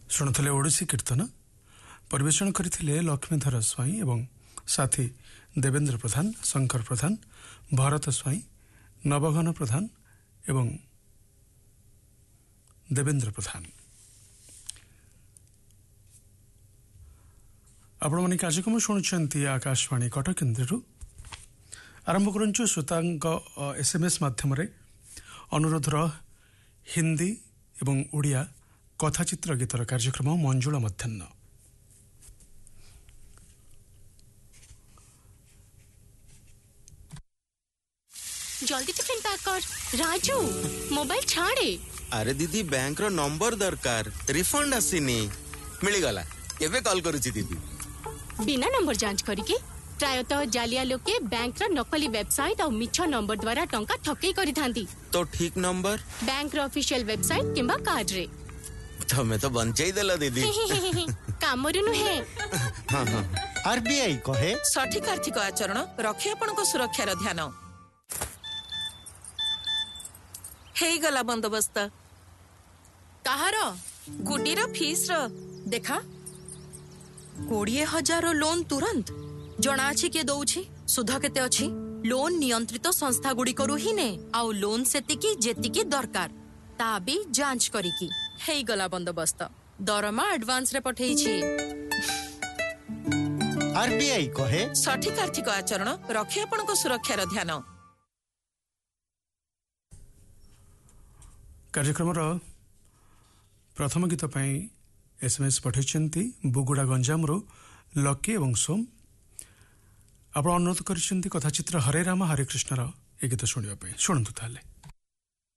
शुणुले ओडिसी कीर्तन परिवेषण करथिले लक्ष्मीधर स्वाई एवं साथी देवेंद्र प्रधान, शंकर प्रधान, भरत स्वाई, नवघन प्रधान एवं देवेंद्र प्रधान। आपण माने कार्यक्रम शुणुचंती आकाशवाणी कटक केन्द्र आरंभ करंचु श्रोतांक एसएमएस माध्यम अनुरोधर हिंदी एवं ओडिया कथाचित्र गीतर कार्यक्रम मंजुल मध्याह्न। जल्दी टिफिन पैक कर राजू, मोबाइल छाड़े। अरे दीदी बैंक रो नंबर दरकार, रिफंड आसीनी मिली गला। केबे कॉल करूची दीदी? बिना नंबर जांच करिके प्रायतः जालिया लोके बैंक रा नकली वेबसाइट और मिछ नंबर द्वारा टंका ठकेई करि थांती। तो ठीक नंबर बैंक रो ऑफिशियल वेबसाइट किंबा कार्ड रे। तमे तो बंचाई देला दीदी। कामरु नुहे। हां हां आरबीआई कहे सठिक आर्थिक आचरण रखे आपनको सुरक्षार ध्यान। हेई गला बंदोबस्त कहार गुडीर फीस रो देखा 20,000 लोन तुरंत जना अछि के दउछि सुध केते अछि। लोन नियंत्रित संस्था गुडी करू ही ने आउ लोन सेतिकी जेतिकी दरकार ता भी जांच करिकी हेई गला बंदोबस्त दरमा एडवांस रे पठेई छी। आरबीआई कहे सठिक आर्थिक आचरण रखे आपनको सुरक्षार ध्यान। कार्यक्रम प्रथम गीत पाई एसएमएस पठाई बुगुड़ा गंजाम लकी एवं सोम। आप अनुरोध कर कथाचित्र हरे राम हरे कृष्ण ए गीत शुणा शुणु।